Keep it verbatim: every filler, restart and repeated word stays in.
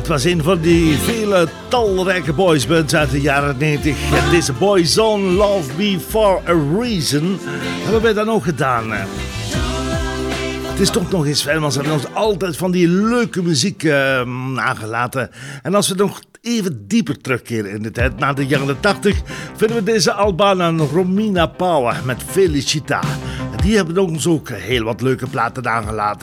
was een van die vele talrijke boysbands uit de jaren negentig. En deze Boyzone, Love Me For A Reason, hebben wij dan ook gedaan. Het is toch nog eens fijn, want ze hebben ons altijd van die leuke muziek uh, nagelaten. En als we nog even dieper terugkeren in de tijd, na de jaren tachtig, vinden we deze Albanen Romina Power met Felicita. Die hebben ons ook heel wat leuke platen nagelaten.